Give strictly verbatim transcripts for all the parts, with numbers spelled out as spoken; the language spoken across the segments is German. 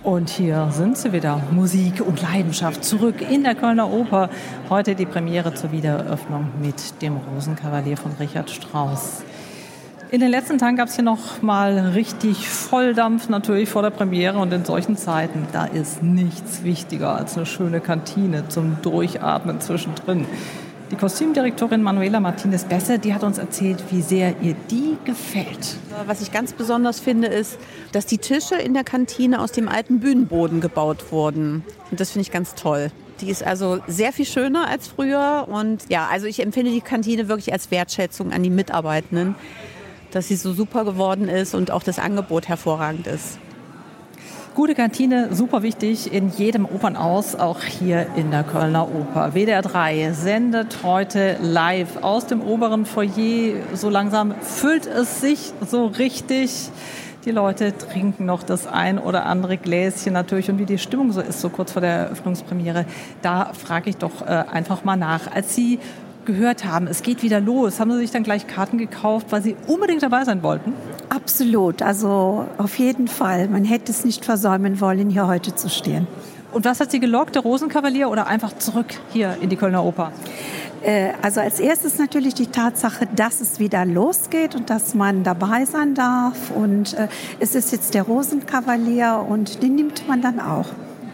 Und hier sind sie wieder, Musik und Leidenschaft, zurück in der Kölner Oper. Heute die Premiere zur Wiedereröffnung mit dem Rosenkavalier von Richard Strauss. In den letzten Tagen gab es hier noch mal richtig Volldampf natürlich vor der Premiere. Und in solchen Zeiten, da ist nichts wichtiger als eine schöne Kantine zum Durchatmen zwischendrin. Die Kostümdirektorin Manuela Martinez-Besse, die hat uns erzählt, wie sehr ihr die gefällt. Was ich ganz besonders finde, ist, dass die Tische in der Kantine aus dem alten Bühnenboden gebaut wurden. Und das finde ich ganz toll. Die ist also sehr viel schöner als früher. Und ja, also ich empfinde die Kantine wirklich als Wertschätzung an die Mitarbeitenden, dass sie so super geworden ist und auch das Angebot hervorragend ist. Gute Kantine, super wichtig in jedem Opernhaus, auch hier in der Kölner Oper. W D R drei sendet heute live aus dem oberen Foyer. So langsam füllt es sich so richtig. Die Leute trinken noch das ein oder andere Gläschen natürlich. Und wie die Stimmung so ist, so kurz vor der Eröffnungspremiere, da frage ich doch äh, einfach mal nach. Als Sie gehört haben, es geht wieder los, haben Sie sich dann gleich Karten gekauft, weil Sie unbedingt dabei sein wollten? Absolut, also auf jeden Fall. Man hätte es nicht versäumen wollen, hier heute zu stehen. Und was hat Sie gelockt, der Rosenkavalier oder einfach zurück hier in die Kölner Oper? Äh, also als erstes natürlich die Tatsache, dass es wieder losgeht und dass man dabei sein darf. Und äh, es ist jetzt der Rosenkavalier und den nimmt man dann auch.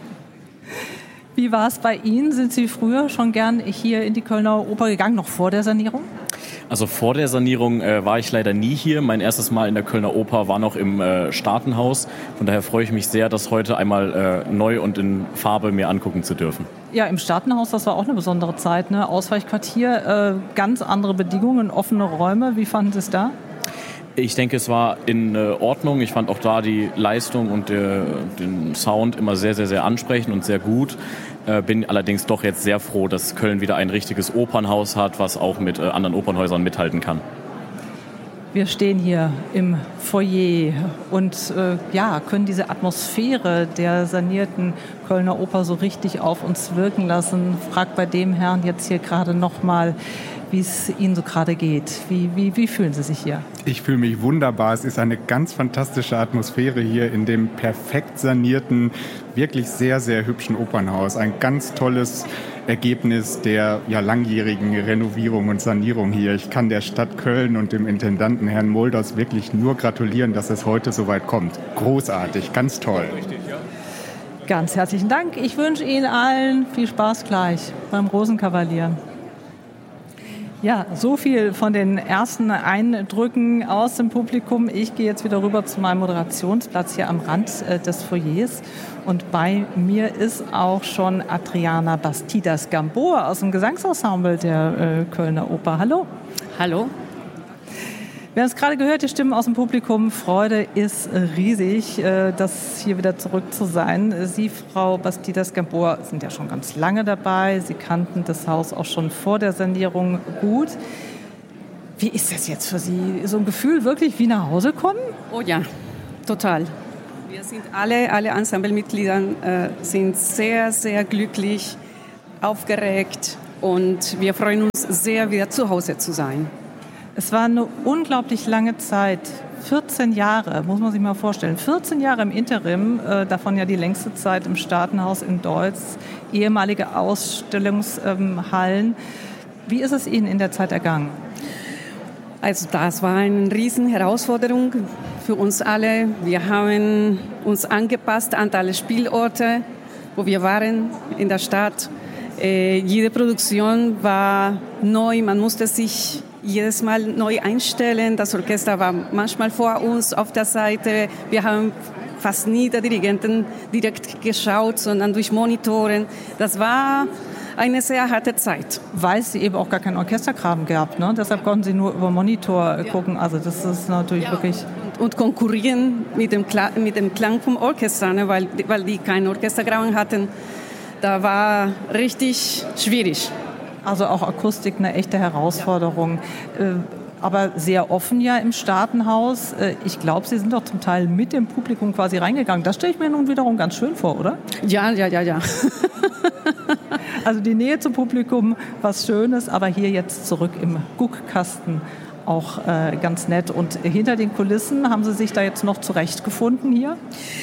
Wie war es bei Ihnen? Sind Sie früher schon gern hier in die Kölner Oper gegangen, noch vor der Sanierung? Also vor der Sanierung äh, war ich leider nie hier. Mein erstes Mal in der Kölner Oper war noch im äh, Staatenhaus. Von daher freue ich mich sehr, das heute einmal äh, neu und in Farbe mir angucken zu dürfen. Ja, im Staatenhaus, das war auch eine besondere Zeit, ne? Ausweichquartier, äh, ganz andere Bedingungen, offene Räume. Wie fanden Sie es da? Ich denke, es war in äh, Ordnung. Ich fand auch da die Leistung und der, den Sound immer sehr, sehr, sehr ansprechend und sehr gut. Äh, bin allerdings doch jetzt sehr froh, dass Köln wieder ein richtiges Opernhaus hat, was auch mit äh, anderen Opernhäusern mithalten kann. Wir stehen hier im Foyer und äh, ja, können diese Atmosphäre der sanierten Kölner Oper so richtig auf uns wirken lassen. Frag bei dem Herrn jetzt hier gerade noch mal, wie es Ihnen so gerade geht. Wie, wie, wie fühlen Sie sich hier? Ich fühle mich wunderbar. Es ist eine ganz fantastische Atmosphäre hier in dem perfekt sanierten, wirklich sehr, sehr hübschen Opernhaus. Ein ganz tolles Ergebnis der ja, langjährigen Renovierung und Sanierung hier. Ich kann der Stadt Köln und dem Intendanten Herrn Molders wirklich nur gratulieren, dass es heute so weit kommt. Großartig, ganz toll. Ganz herzlichen Dank. Ich wünsche Ihnen allen viel Spaß gleich beim Rosenkavalier. Ja, so viel von den ersten Eindrücken aus dem Publikum. Ich gehe jetzt wieder rüber zu meinem Moderationsplatz hier am Rand äh, des Foyers. Und bei mir ist auch schon Adriana Bastidas-Gamboa aus dem Gesangsensemble der äh, Kölner Oper. Hallo. Hallo. Wir haben es gerade gehört, die Stimmen aus dem Publikum. Freude ist riesig, das hier wieder zurück zu sein. Sie, Frau Bastidas-Gamboa, sind ja schon ganz lange dabei. Sie kannten das Haus auch schon vor der Sanierung gut. Wie ist das jetzt für Sie? So ein Gefühl wirklich wie nach Hause kommen? Oh ja, total. Wir sind alle, alle Ensemblemitglieder äh, sind sehr, sehr glücklich, aufgeregt und wir freuen uns sehr, wieder zu Hause zu sein. Es war eine unglaublich lange Zeit, vierzehn Jahre, muss man sich mal vorstellen. vierzehn Jahre im Interim, äh, davon ja die längste Zeit im Staatenhaus in Deutz, ehemalige Ausstellungshallen. Wie ist es Ihnen in der Zeit ergangen? Also das war eine riesen Herausforderung für uns alle. Wir haben uns angepasst an alle Spielorte, wo wir waren in der Stadt. Äh, jede Produktion war neu, man musste sich jedes Mal neu einstellen. Das Orchester war manchmal vor uns auf der Seite. Wir haben fast nie der Dirigenten direkt geschaut, sondern durch Monitoren. Das war eine sehr harte Zeit. Weil Sie eben auch gar keinen Orchesterkram gehabt, ne? Deshalb konnten Sie nur über Monitor ja. gucken. Also das ist natürlich ja, wirklich... Und, und konkurrieren mit dem, Kla- mit dem Klang vom Orchester, ne? weil, weil die keinen Orchesterkram hatten. Da war richtig schwierig. Also auch Akustik eine echte Herausforderung. Ja. Aber sehr offen ja im Staatenhaus. Ich glaube, Sie sind doch zum Teil mit dem Publikum quasi reingegangen. Das stelle ich mir nun wiederum ganz schön vor, oder? Ja, ja, ja, ja. Also die Nähe zum Publikum, was Schönes, aber hier jetzt zurück im Guckkasten auch äh, ganz nett. Und hinter den Kulissen, haben Sie sich da jetzt noch zurechtgefunden hier?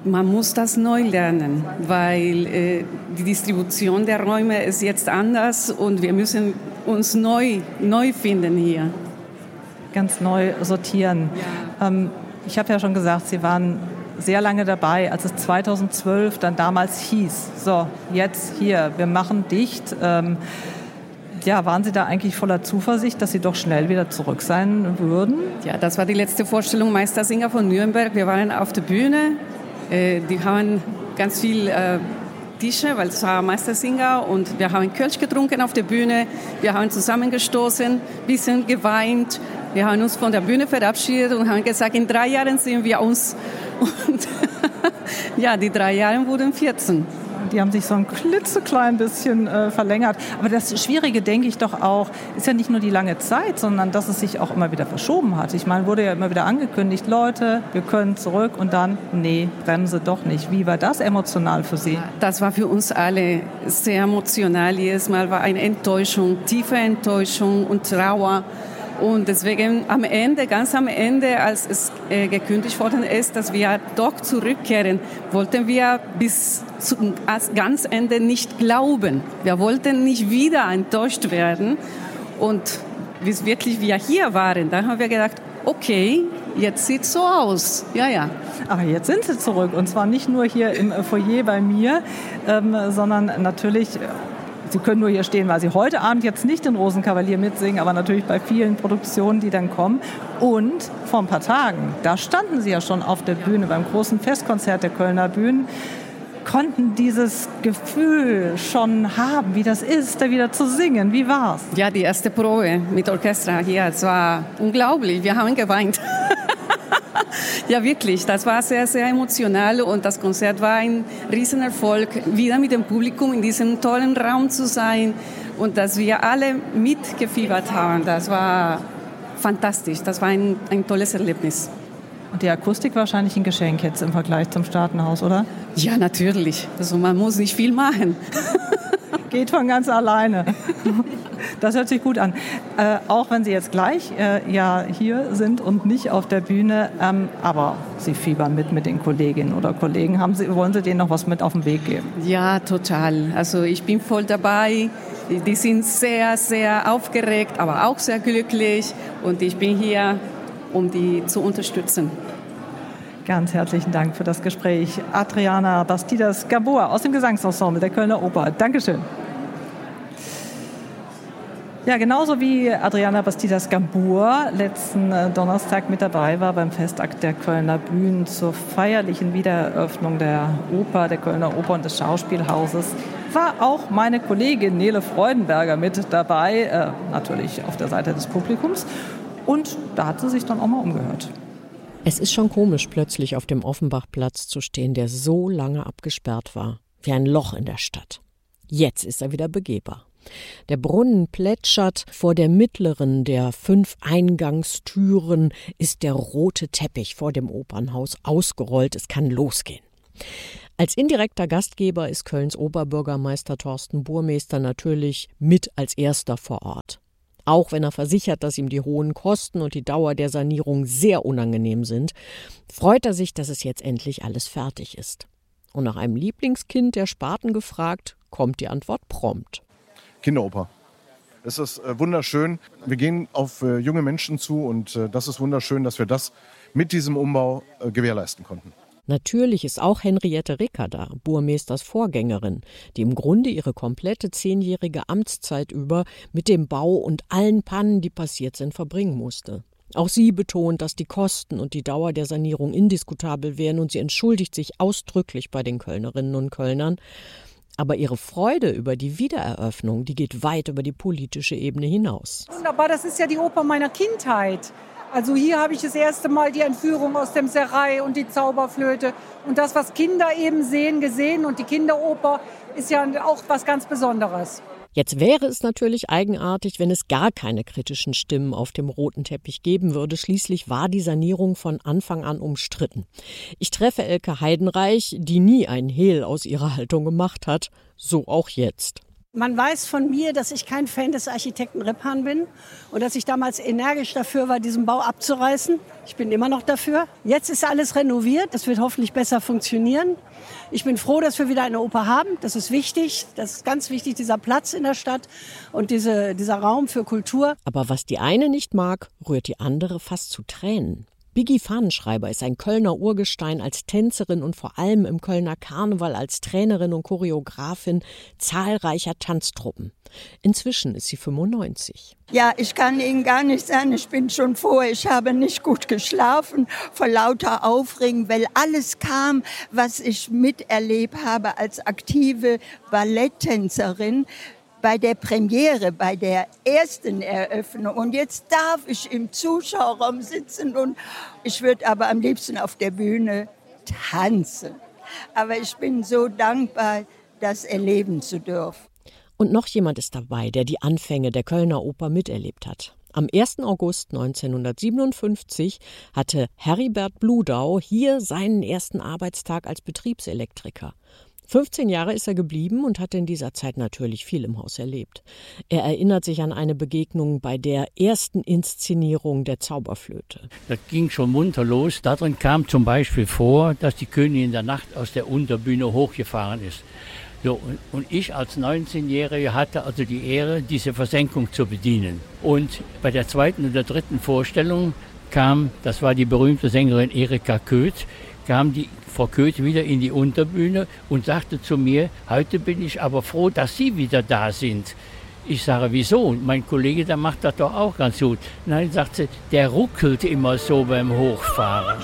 Man muss das neu lernen, weil äh, die Distribution der Räume ist jetzt anders und wir müssen uns neu, neu finden hier. Ganz neu sortieren. Ja. Ähm, ich habe ja schon gesagt, Sie waren sehr lange dabei, als es zweitausendzwölf dann damals hieß, so, jetzt hier, wir machen dicht. Ähm, ja, waren Sie da eigentlich voller Zuversicht, dass Sie doch schnell wieder zurück sein würden? Ja, das war die letzte Vorstellung Meistersinger von Nürnberg. Wir waren auf der Bühne. Die haben ganz viel äh, Tische, weil es war Meistersinger und wir haben Kölsch getrunken auf der Bühne. Wir haben zusammengestoßen, ein bisschen geweint. Wir haben uns von der Bühne verabschiedet und haben gesagt, in drei Jahren sehen wir uns. Und ja, die drei Jahre wurden vierzehn. Die haben sich so ein klitzeklein bisschen äh, verlängert. Aber das Schwierige, denke ich doch auch, ist ja nicht nur die lange Zeit, sondern dass es sich auch immer wieder verschoben hat. Ich meine, wurde ja immer wieder angekündigt, Leute, wir können zurück und dann, nee, Bremse doch nicht. Wie war das emotional für Sie? Das war für uns alle sehr emotional. Jedes Mal war eine Enttäuschung, tiefe Enttäuschung und Trauer. Und deswegen am Ende, ganz am Ende, als es äh, gekündigt worden ist, dass wir doch zurückkehren, wollten wir bis zum ganz Ende nicht glauben. Wir wollten nicht wieder enttäuscht werden. Und bis wirklich wir hier waren, da haben wir gedacht, okay, jetzt sieht es so aus. Ja, ja. Aber jetzt sind Sie zurück. Und zwar nicht nur hier im Foyer bei mir, ähm, sondern natürlich... Sie können nur hier stehen, weil Sie heute Abend jetzt nicht den Rosenkavalier mitsingen, aber natürlich bei vielen Produktionen, die dann kommen. Und vor ein paar Tagen, da standen Sie ja schon auf der Bühne beim großen Festkonzert der Kölner Bühnen, konnten dieses Gefühl schon haben, wie das ist, da wieder zu singen. Wie war's? Ja, die erste Probe mit Orchester hier, es war unglaublich. Wir haben geweint. Ja, wirklich. Das war sehr, sehr emotional und das Konzert war ein Riesenerfolg, wieder mit dem Publikum in diesem tollen Raum zu sein und dass wir alle mitgefiebert haben. Das war fantastisch. Das war ein, ein tolles Erlebnis. Und die Akustik wahrscheinlich ein Geschenk jetzt im Vergleich zum Staatenhaus, oder? Ja, natürlich. Also man muss nicht viel machen. Geht von ganz alleine. Das hört sich gut an. Äh, auch wenn Sie jetzt gleich äh, ja hier sind und nicht auf der Bühne, ähm, aber Sie fiebern mit mit den Kolleginnen oder Kollegen. Haben Sie, wollen Sie denen noch was mit auf den Weg geben? Ja, total. Also ich bin voll dabei. Die sind sehr, sehr aufgeregt, aber auch sehr glücklich. Und ich bin hier, um die zu unterstützen. Ganz herzlichen Dank für das Gespräch. Adriana Bastidas-Gamboa aus dem Gesangsensemble der Kölner Oper. Dankeschön. Ja, genauso wie Adriana Bastidas-Gamboa letzten Donnerstag mit dabei war beim Festakt der Kölner Bühnen zur feierlichen Wiedereröffnung der Oper, der Kölner Oper und des Schauspielhauses, war auch meine Kollegin Nele Freudenberger mit dabei, äh, natürlich auf der Seite des Publikums. Und da hat sie sich dann auch mal umgehört. Es ist schon komisch, plötzlich auf dem Offenbachplatz zu stehen, der so lange abgesperrt war, wie ein Loch in der Stadt. Jetzt ist er wieder begehbar. Der Brunnen plätschert, vor der mittleren der fünf Eingangstüren ist der rote Teppich vor dem Opernhaus ausgerollt, es kann losgehen. Als indirekter Gastgeber ist Kölns Oberbürgermeister Thorsten Burmester natürlich mit als erster vor Ort. Auch wenn er versichert, dass ihm die hohen Kosten und die Dauer der Sanierung sehr unangenehm sind, freut er sich, dass es jetzt endlich alles fertig ist. Und nach einem Lieblingskind der Spaten gefragt, kommt die Antwort prompt. Kinderoper. Es ist äh, wunderschön. Wir gehen auf äh, junge Menschen zu und äh, das ist wunderschön, dass wir das mit diesem Umbau äh, gewährleisten konnten. Natürlich ist auch Henriette Ricker da, Burmesters Vorgängerin, die im Grunde ihre komplette zehnjährige Amtszeit über mit dem Bau und allen Pannen, die passiert sind, verbringen musste. Auch sie betont, dass die Kosten und die Dauer der Sanierung indiskutabel wären und sie entschuldigt sich ausdrücklich bei den Kölnerinnen und Kölnern. Aber ihre Freude über die Wiedereröffnung, die geht weit über die politische Ebene hinaus. Wunderbar, das ist ja die Oper meiner Kindheit. Also hier habe ich das erste Mal die Entführung aus dem Serail und die Zauberflöte. Und das, was Kinder eben sehen, gesehen. Und die Kinderoper ist ja auch was ganz Besonderes. Jetzt wäre es natürlich eigenartig, wenn es gar keine kritischen Stimmen auf dem roten Teppich geben würde. Schließlich war die Sanierung von Anfang an umstritten. Ich treffe Elke Heidenreich, die nie einen Hehl aus ihrer Haltung gemacht hat, so auch jetzt. Man weiß von mir, dass ich kein Fan des Architekten Rippahn bin und dass ich damals energisch dafür war, diesen Bau abzureißen. Ich bin immer noch dafür. Jetzt ist alles renoviert. Das wird hoffentlich besser funktionieren. Ich bin froh, dass wir wieder eine Oper haben. Das ist wichtig. Das ist ganz wichtig, dieser Platz in der Stadt und diese, dieser Raum für Kultur. Aber was die eine nicht mag, rührt die andere fast zu Tränen. Biggi Fahnenschreiber ist ein Kölner Urgestein als Tänzerin und vor allem im Kölner Karneval als Trainerin und Choreografin zahlreicher Tanztruppen. Inzwischen ist sie fünfundneunzig. Ja, ich kann Ihnen gar nicht sagen, ich bin schon vor, ich habe nicht gut geschlafen vor lauter Aufregung, weil alles kam, was ich miterlebt habe als aktive Balletttänzerin. Bei der Premiere, bei der ersten Eröffnung. Und jetzt darf ich im Zuschauerraum sitzen und ich würde aber am liebsten auf der Bühne tanzen. Aber ich bin so dankbar, das erleben zu dürfen. Und noch jemand ist dabei, der die Anfänge der Kölner Oper miterlebt hat. Am ersten August neunzehnhundertsiebenundfünfzig hatte Heribert Bludau hier seinen ersten Arbeitstag als Betriebselektriker. fünfzehn Jahre ist er geblieben und hat in dieser Zeit natürlich viel im Haus erlebt. Er erinnert sich an eine Begegnung bei der ersten Inszenierung der Zauberflöte. Das ging schon munter los. Darin kam zum Beispiel vor, dass die Königin in der Nacht aus der Unterbühne hochgefahren ist. So, und ich als neunzehnjährige hatte also die Ehre, diese Versenkung zu bedienen. Und bei der zweiten und der dritten Vorstellung kam, das war die berühmte Sängerin Erika Köth, kam die Frau Köth wieder in die Unterbühne und sagte zu mir, heute bin ich aber froh, dass Sie wieder da sind. Ich sage, wieso? Mein Kollege, der macht das doch auch ganz gut. Nein, sagt sie, der ruckelt immer so beim Hochfahren.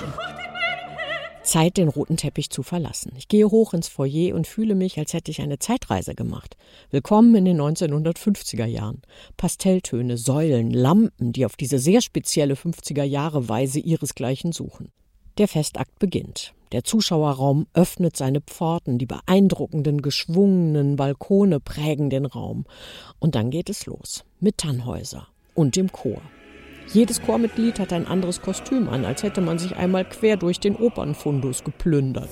Zeit, den roten Teppich zu verlassen. Ich gehe hoch ins Foyer und fühle mich, als hätte ich eine Zeitreise gemacht. Willkommen in den neunzehnhundertfünfziger Jahren. Pastelltöne, Säulen, Lampen, die auf diese sehr spezielle fünfziger-Jahre-Weise ihresgleichen suchen. Der Festakt beginnt. Der Zuschauerraum öffnet seine Pforten, die beeindruckenden, geschwungenen Balkone prägen den Raum. Und dann geht es los mit Tannhäuser und dem Chor. Jedes Chormitglied hat ein anderes Kostüm an, als hätte man sich einmal quer durch den Opernfundus geplündert.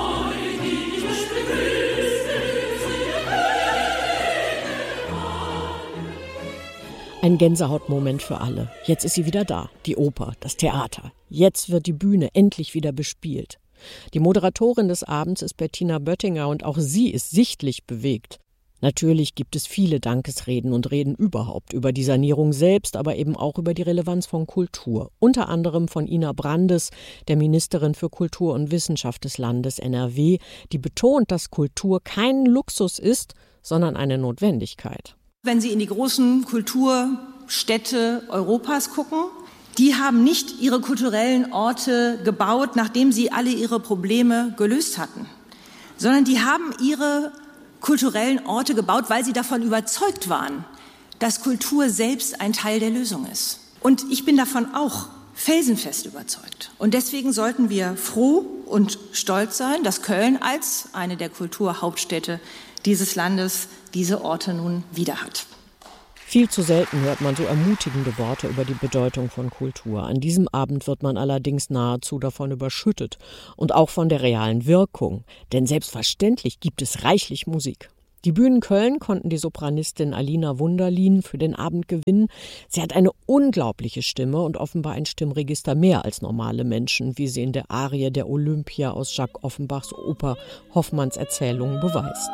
Ein Gänsehautmoment für alle. Jetzt ist sie wieder da, die Oper, das Theater. Jetzt wird die Bühne endlich wieder bespielt. Die Moderatorin des Abends ist Bettina Böttinger und auch sie ist sichtlich bewegt. Natürlich gibt es viele Dankesreden und Reden überhaupt über die Sanierung selbst, aber eben auch über die Relevanz von Kultur. Unter anderem von Ina Brandes, der Ministerin für Kultur und Wissenschaft des Landes N R W, die betont, dass Kultur kein Luxus ist, sondern eine Notwendigkeit. Wenn Sie in die großen Kulturstädte Europas gucken, die haben nicht ihre kulturellen Orte gebaut, nachdem sie alle ihre Probleme gelöst hatten, sondern die haben ihre kulturellen Orte gebaut, weil sie davon überzeugt waren, dass Kultur selbst ein Teil der Lösung ist. Und ich bin davon auch felsenfest überzeugt. Und deswegen sollten wir froh und stolz sein, dass Köln als eine der Kulturhauptstädte dieses Landes diese Orte nun wieder hat. Viel zu selten hört man so ermutigende Worte über die Bedeutung von Kultur. An diesem Abend wird man allerdings nahezu davon überschüttet und auch von der realen Wirkung. Denn selbstverständlich gibt es reichlich Musik. Die Bühnen Köln konnten die Sopranistin Alina Wunderlin für den Abend gewinnen. Sie hat eine unglaubliche Stimme und offenbar ein Stimmregister mehr als normale Menschen, wie sie in der Arie der Olympia aus Jacques Offenbachs Oper Hoffmanns Erzählung beweist.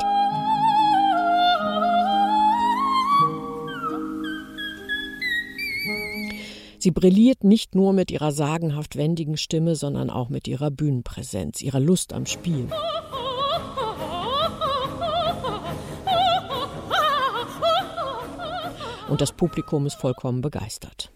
Sie brilliert nicht nur mit ihrer sagenhaft wendigen Stimme, sondern auch mit ihrer Bühnenpräsenz, ihrer Lust am Spiel. Und das Publikum ist vollkommen begeistert.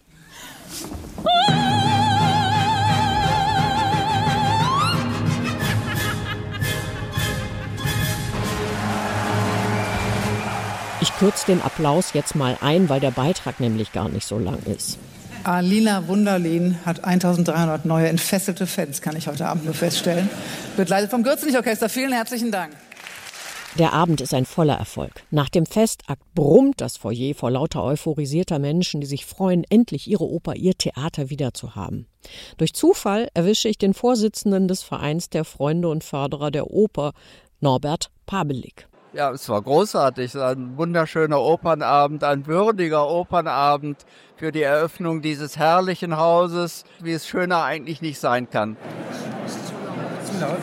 Ich kürze den Applaus jetzt mal ein, weil der Beitrag nämlich gar nicht so lang ist. Alina Wunderlin hat eintausenddreihundert neue entfesselte Fans, kann ich heute Abend nur feststellen. Begleitet vom Gürzenich-Orchester. Vielen herzlichen Dank. Der Abend ist ein voller Erfolg. Nach dem Festakt brummt das Foyer vor lauter euphorisierter Menschen, die sich freuen, endlich ihre Oper, ihr Theater wieder zu haben. Durch Zufall erwische ich den Vorsitzenden des Vereins der Freunde und Förderer der Oper, Norbert Pabelik. Ja, es war großartig. Es war ein wunderschöner Opernabend, ein würdiger Opernabend für die Eröffnung dieses herrlichen Hauses, wie es schöner eigentlich nicht sein kann. Zu laut.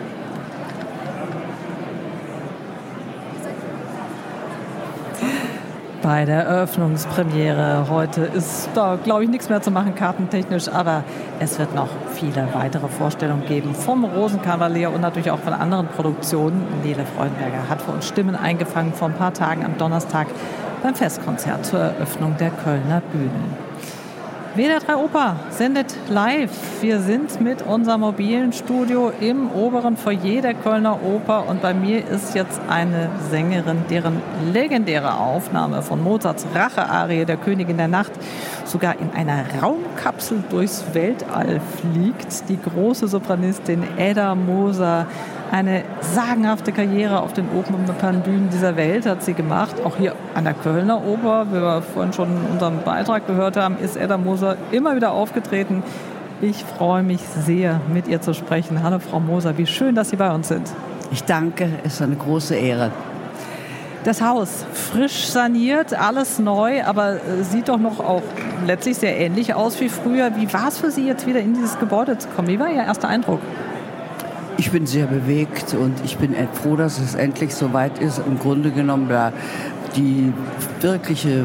Bei der Eröffnungspremiere heute ist da, glaube ich, nichts mehr zu machen, kartentechnisch, aber es wird noch viele weitere Vorstellungen geben vom Rosenkavalier und natürlich auch von anderen Produktionen. Nele Freudenberger hat für uns Stimmen eingefangen vor ein paar Tagen am Donnerstag beim Festkonzert zur Eröffnung der Kölner Bühnen. W D R drei Oper sendet live. Wir sind mit unserem mobilen Studio im oberen Foyer der Kölner Oper und bei mir ist jetzt eine Sängerin, deren legendäre Aufnahme von Mozarts Rache-Arie der Königin der Nacht sogar in einer Raumkapsel durchs Weltall fliegt. Die große Sopranistin Edda Moser. Eine sagenhafte Karriere auf den Opernbühnen dieser Welt hat sie gemacht. Auch hier an der Kölner Oper, wie wir vorhin schon in unserem Beitrag gehört haben, ist Edda Moser immer wieder aufgetreten. Ich freue mich sehr, mit ihr zu sprechen. Hallo Frau Moser, wie schön, dass Sie bei uns sind. Ich danke, es ist eine große Ehre. Das Haus frisch saniert, alles neu, aber sieht doch noch auch letztlich sehr ähnlich aus wie früher. Wie war es für Sie, jetzt wieder in dieses Gebäude zu kommen? Wie war Ihr erster Eindruck? Ich bin sehr bewegt und ich bin froh, dass es endlich so weit ist. Im Grunde genommen, da die wirkliche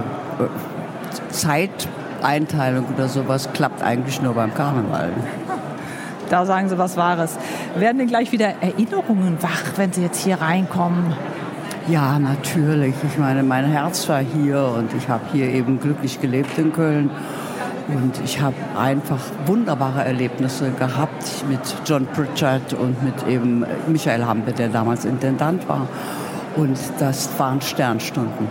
Zeiteinteilung oder sowas klappt eigentlich nur beim Karneval. Da sagen Sie was Wahres. Werden denn gleich wieder Erinnerungen wach, wenn Sie jetzt hier reinkommen? Ja, natürlich. Ich meine, mein Herz war hier und ich habe hier eben glücklich gelebt in Köln. Und ich habe einfach wunderbare Erlebnisse gehabt mit John Pritchard und mit eben Michael Hampe, der damals Intendant war. Und das waren Sternstunden.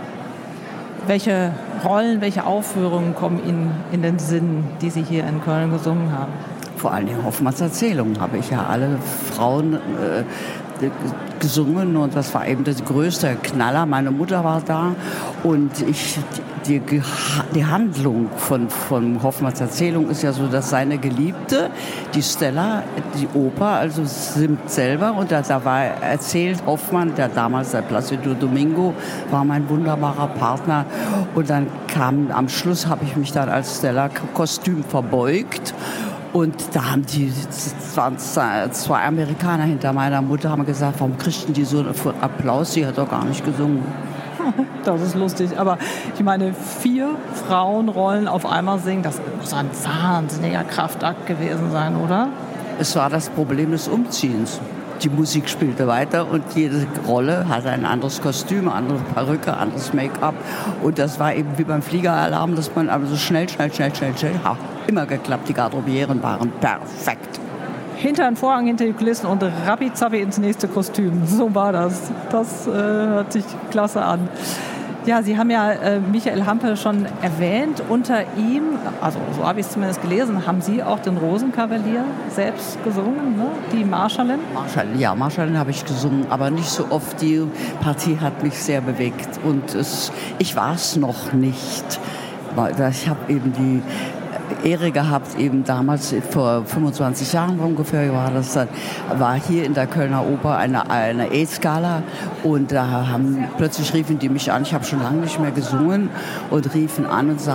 Welche Rollen, welche Aufführungen kommen Ihnen in den Sinn, die Sie hier in Köln gesungen haben? Vor allen Dingen Hoffmanns Erzählungen habe ich ja alle Frauen äh, gesungen und das war eben der größte Knaller. Meine Mutter war da und ich, die, die Handlung von, von Hoffmanns Erzählung ist ja so, dass seine Geliebte, die Stella, die Oper, also singt selber und da, da war erzählt Hoffmann, der damals der Placido Domingo war mein wunderbarer Partner und dann kam am Schluss, habe ich mich dann als Stella Kostüm verbeugt. Und da haben die, das waren zwei Amerikaner hinter meiner Mutter, haben gesagt, warum kriegten die so einen Applaus? Sie hat doch gar nicht gesungen. Das ist lustig, aber ich meine, vier Frauenrollen auf einmal singen, das muss ein wahnsinniger Kraftakt gewesen sein, oder? Es war das Problem des Umziehens. Die Musik spielte weiter und jede Rolle hatte ein anderes Kostüm, andere Perücke, anderes Make-up. Und das war eben wie beim Fliegeralarm, dass man aber so schnell, schnell, schnell, schnell, schnell, ha, immer geklappt. Die Garderobieren waren perfekt. Hinter den Vorhang, hinter die Kulissen und rappi-zappi ins nächste Kostüm. So war das. Das äh, hört sich klasse an. Ja, Sie haben ja äh, Michael Hampe schon erwähnt. Unter ihm, also so habe ich es zumindest gelesen, haben Sie auch den Rosenkavalier selbst gesungen, ne? Die Marschallin? Marschallin, ja, Marschallin habe ich gesungen, aber nicht so oft. Die Partie hat mich sehr bewegt und es, ich war es noch nicht. Ich habe eben die Ehre gehabt, eben damals vor fünfundzwanzig Jahren ungefähr war das dann, war hier in der Kölner Oper eine, eine E-Skala und da haben, plötzlich riefen die mich an, ich habe schon lange nicht mehr gesungen und riefen an und sagten,